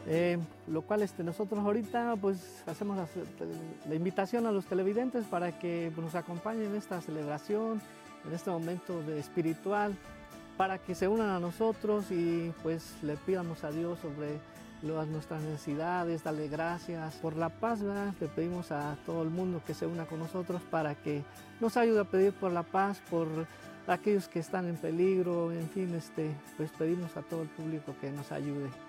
Lo cual nosotros ahorita pues hacemos la invitación a los televidentes para que nos acompañen en esta celebración, en este momento de espiritual, para que se unan a nosotros y pues le pidamos a Dios sobre nuestras necesidades, darle gracias por la paz, ¿verdad? Le pedimos a todo el mundo que se una con nosotros para que nos ayude a pedir por la paz, por aquellos que están en peligro, en fin, pues pedimos a todo el público que nos ayude.